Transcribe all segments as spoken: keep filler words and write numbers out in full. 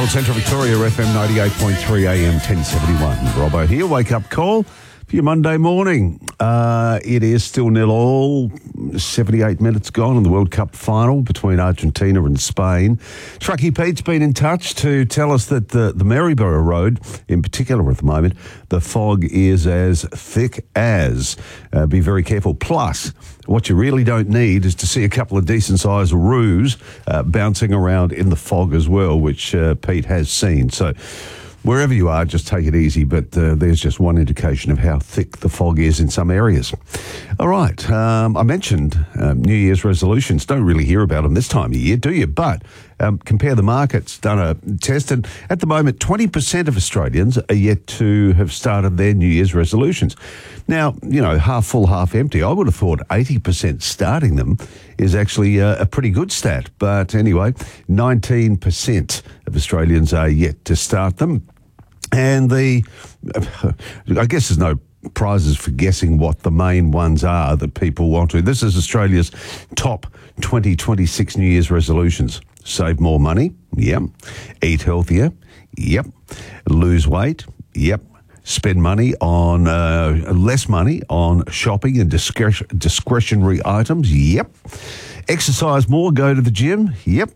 Gold Central Victoria, F M ninety-eight point three, A M ten seventy-one. Robbo here, wake up call for your Monday morning. Uh, it is still nil all, seventy-eight minutes gone in the World Cup final between Argentina and Spain. Truckee Pete's been in touch to tell us that the, the Maryborough Road, in particular at the moment, the fog is as thick as. Uh, be very careful. Plus, what you really don't need is to see a couple of decent-sized roos uh, bouncing around in the fog as well, which uh, Pete has seen. So wherever you are, just take it easy, but uh, there's just one indication of how thick the fog is in some areas. All right, um, I mentioned um, New Year's resolutions. Don't really hear about them this time of year, do you? But um, Compare the Market's done a test, and at the moment, twenty percent of Australians are yet to have started their New Year's resolutions. Now, you know, half full, half empty. I would have thought eighty percent starting them is actually a, a pretty good stat. But anyway, nineteen percent of Australians are yet to start them. And the, I guess there's no prizes for guessing what the main ones are that people want to. This is Australia's top twenty twenty-six New Year's resolutions. Save more money, yep. Eat healthier, yep. Lose weight, yep. Spend money on, uh, less money on shopping and discre- discretionary items, yep. Exercise more, go to the gym, yep.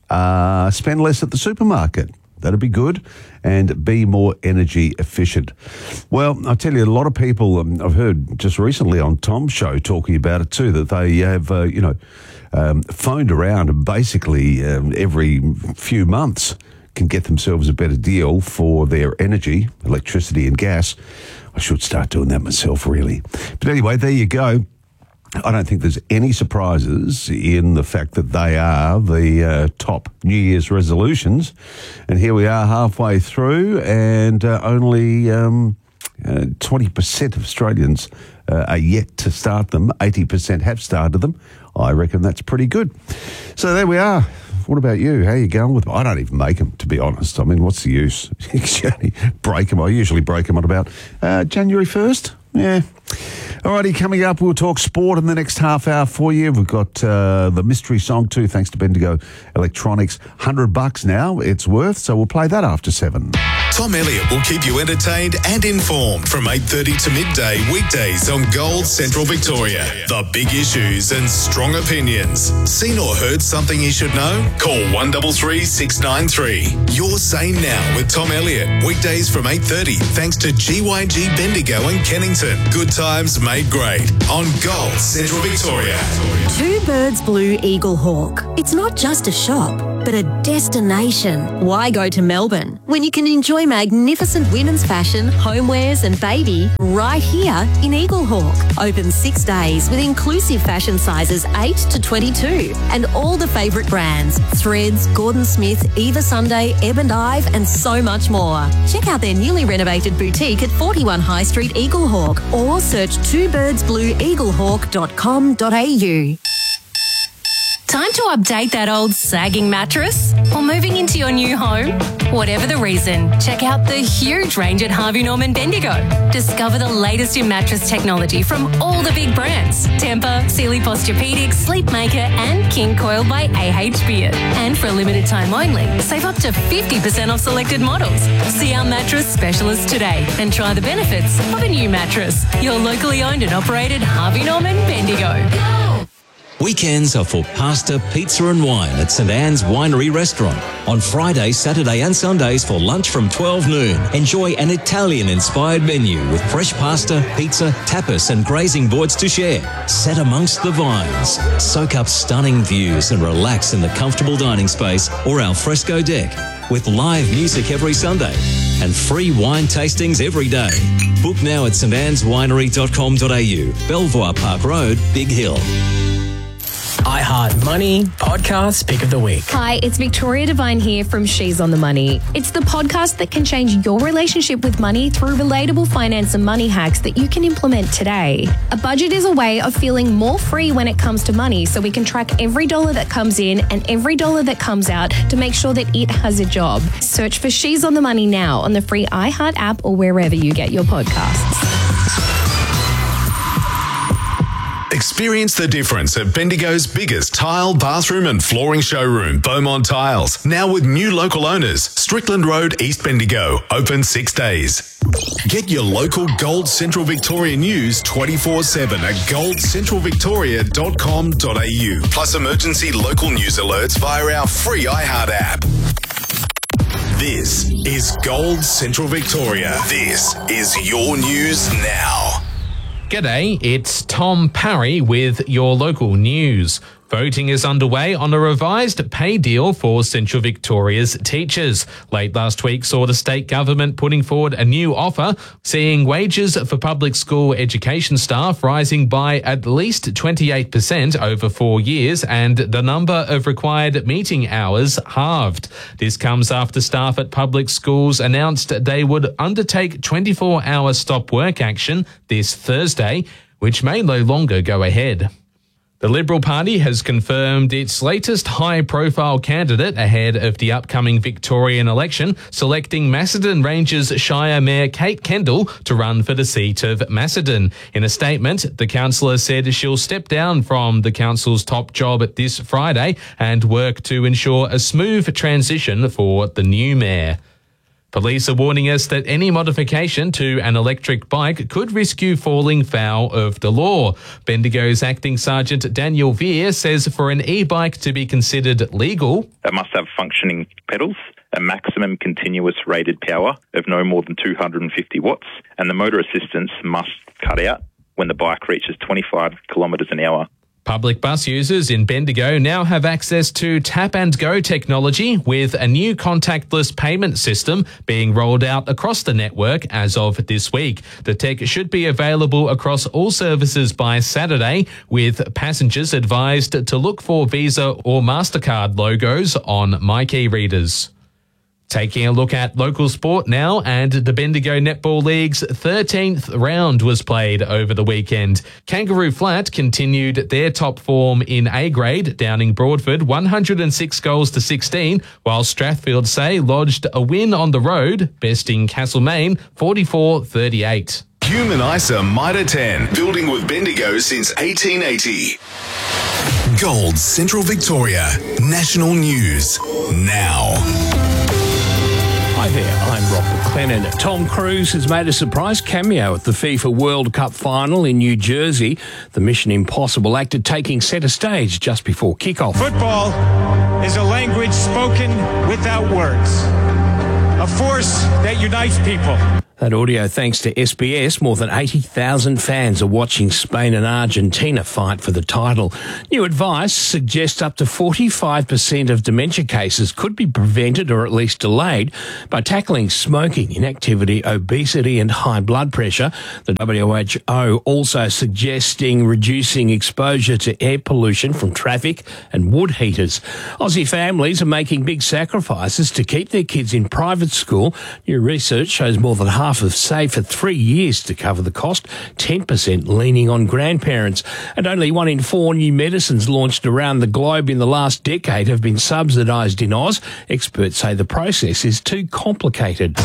Uh, spend less at the supermarket. That'd be good. And be more energy efficient. Well, I tell you, a lot of people, um, I've heard just recently on Tom's show talking about it too, that they have, uh, you know, um, phoned around and basically um, every few months can get themselves a better deal for their energy, electricity and gas. I should start doing that myself, really. But anyway, there you go. I don't think there's any surprises in the fact that they are the uh, top New Year's resolutions. And here we are halfway through, and uh, only um, uh, twenty percent of Australians uh, are yet to start them. eighty percent have started them. I reckon that's pretty good. So there we are. What about you? How are you going with them? I don't even make them, to be honest. I mean, what's the use? You break them. I usually break them on about uh, January first. Yeah. Alrighty, coming up, we'll talk sport in the next half hour for you. We've got uh, the mystery song too, thanks to Bendigo Electronics. one hundred bucks now, it's worth, so we'll play that after seven. Tom Elliott will keep you entertained and informed from eight thirty to midday weekdays on Gold Central Victoria. The big issues and strong opinions. Seen or heard something you should know? Call one three three, six nine three. You're Sane Now with Tom Elliott. Weekdays from eight thirty thanks to G Y G Bendigo and Kennington. Good times made great on Gold Central Victoria. Two Birds Blue Eagle Hawk. It's not just a shop, but a destination. Why go to Melbourne when you can enjoy magnificent women's fashion, homewares and baby right here in Eagle Hawk? Open six days with inclusive fashion sizes eight to twenty-two and all the favourite brands, Threads, Gordon Smith, Eva Sunday, Ebb and Ive and so much more. Check out their newly renovated boutique at forty-one High Street, Eagle Hawk, or search two birds blue eagle hawk dot com dot a u. Time to update that old sagging mattress? Or moving into your new home? Whatever the reason, check out the huge range at Harvey Norman Bendigo. Discover the latest in mattress technology from all the big brands. Tempur, Sealy Posturepedic, Sleepmaker and King Coil by A H Beard. And for a limited time only, save up to fifty percent off selected models. See our mattress specialist today and try the benefits of a new mattress. Your locally owned and operated Harvey Norman Bendigo. Go! Weekends are for pasta, pizza and wine at St Anne's Winery Restaurant. On Friday, Saturday and Sundays for lunch from twelve noon. Enjoy an Italian-inspired menu with fresh pasta, pizza, tapas and grazing boards to share. Set amongst the vines. Soak up stunning views and relax in the comfortable dining space or al fresco deck. With live music every Sunday and free wine tastings every day. Book now at st annes winery dot com dot a u. Belvoir Park Road, Big Hill. iHeart Money Podcast Pick of the Week. Hi, it's Victoria Devine here from She's on the Money. It's the podcast that can change your relationship with money through relatable finance and money hacks that you can implement today. A budget is a way of feeling more free when it comes to money, so we can track every dollar that comes in and every dollar that comes out to make sure that it has a job. Search for She's on the Money now on the free iHeart app or wherever you get your podcasts. Experience the difference at Bendigo's biggest tile, bathroom and flooring showroom, Beaumont Tiles. Now with new local owners, Strickland Road, East Bendigo. Open six days. Get your local Gold Central Victoria news twenty-four seven at gold central victoria dot com dot a u. Plus emergency local news alerts via our free iHeart app. This is Gold Central Victoria. This is your news now. G'day, it's Tom Parry with your local news. Voting is underway on a revised pay deal for Central Victoria's teachers. Late last week saw the state government putting forward a new offer, seeing wages for public school education staff rising by at least twenty-eight percent over four years and the number of required meeting hours halved. This comes after staff at public schools announced they would undertake twenty-four hour stop work action this Thursday, which may no longer go ahead. The Liberal Party has confirmed its latest high-profile candidate ahead of the upcoming Victorian election, selecting Macedon Ranges Shire Mayor Kate Kendall to run for the seat of Macedon. In a statement, the councillor said she'll step down from the council's top job this Friday and work to ensure a smooth transition for the new mayor. Police are warning us that any modification to an electric bike could risk you falling foul of the law. Bendigo's Acting Sergeant Daniel Veer says for an e-bike to be considered legal, it must have functioning pedals, a maximum continuous rated power of no more than two hundred fifty watts, and the motor assistance must cut out when the bike reaches twenty-five kilometres an hour. Public bus users in Bendigo now have access to Tap and Go technology with a new contactless payment system being rolled out across the network as of this week. The tech should be available across all services by Saturday, with passengers advised to look for Visa or MasterCard logos on MyKey readers. Taking a look at local sport now, and the Bendigo Netball League's thirteenth round was played over the weekend. Kangaroo Flat continued their top form in A grade, downing Broadford one hundred six goals to sixteen, while Strathfield Say lodged a win on the road, besting Castlemaine forty-four thirty-eight. Human I S A Mitre ten, building with Bendigo since eighteen eighty. Gold Central Victoria, national news now. Hi there, I'm Rob McLennan. Tom Cruise has made a surprise cameo at the FIFA World Cup final in New Jersey. The Mission Impossible actor taking centre stage just before kickoff. Football is a language spoken without words, a force that unites people. That audio thanks to S B S. More than eighty thousand fans are watching Spain and Argentina fight for the title. New advice suggests up to forty-five percent of dementia cases could be prevented or at least delayed by tackling smoking, inactivity, obesity and high blood pressure. The W H O also suggesting reducing exposure to air pollution from traffic and wood heaters. Aussie families are making big sacrifices to keep their kids in private school. New research shows more than half have saved for three years to cover the cost, ten percent leaning on grandparents. And only one in four new medicines launched around the globe in the last decade have been subsidised in Oz. Experts say the process is too complicated.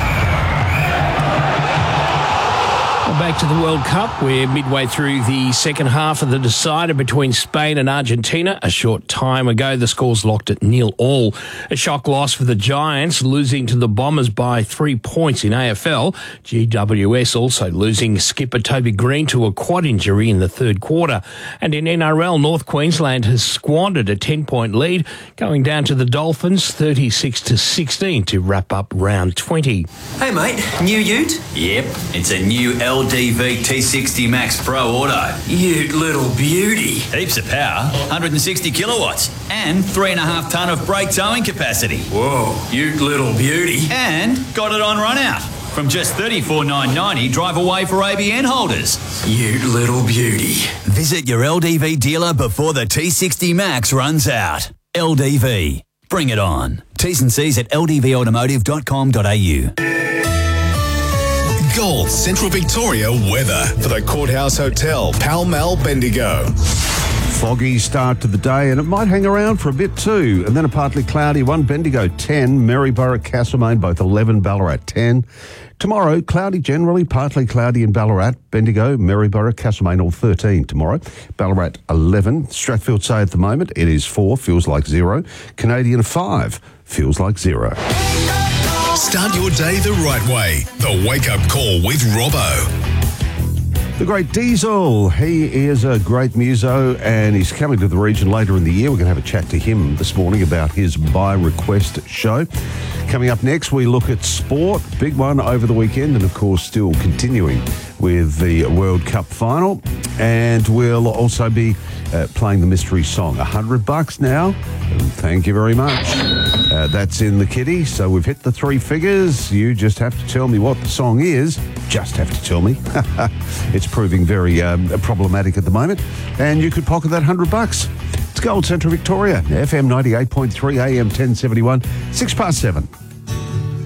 Back to the World Cup. We're midway through the second half of the decider between Spain and Argentina. A short time ago, the score's locked at nil all. A shock loss for the Giants, losing to the Bombers by three points in A F L. G W S also losing skipper Toby Green to a quad injury in the third quarter. And in N R L, North Queensland has squandered a ten-point lead, going down to the Dolphins thirty-six to sixteen to wrap up round twenty. Hey mate, new ute? Yep, it's a new L D V T sixty Max Pro Auto. Ute little beauty. Heaps of power, one hundred sixty kilowatts, and three and a half tonne of brake towing capacity. Whoa, ute little beauty. And got it on run out. From just thirty-four thousand nine hundred ninety dollars, drive away for A B N holders. Ute little beauty. Visit your L D V dealer before the T sixty Max runs out. L D V. Bring it on. T's and C's at l d v automotive dot com dot a u. Gold Central Victoria weather for the Courthouse Hotel, Pall Mall, Bendigo. Foggy start to the day, and it might hang around for a bit too. And then a partly cloudy one, Bendigo ten, Maryborough, Castlemaine, both eleven, Ballarat ten. Tomorrow, cloudy generally, partly cloudy in Ballarat, Bendigo, Maryborough, Castlemaine, all thirteen tomorrow. Ballarat eleven, Strathfield say at the moment it is four, feels like zero. Canadian five, feels like zero. Start your day the right way. The Wake Up Call with Robbo. The great Diesel, he is a great muso and he's coming to the region later in the year. We're going to have a chat to him this morning about his By Request show. Coming up next, we look at sport, big one over the weekend, and of course still continuing with the World Cup final. And we'll also be uh, playing the mystery song, a hundred bucks now. And thank you very much. Uh, that's in the kitty, so we've hit the three figures. You just have to tell me what the song is. Just have to tell me. It's proving very um, problematic at the moment. And you could pocket that hundred bucks. It's Gold Central Victoria, F M ninety-eight point three, A M ten seventy-one, six past seven.